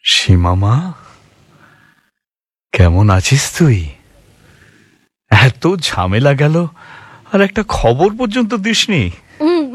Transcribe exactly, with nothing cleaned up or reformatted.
সীমা মা, কেমন আছিস তুই? এত ঝামেলা গেল আর একটা খবর পর্যন্ত দিসনি।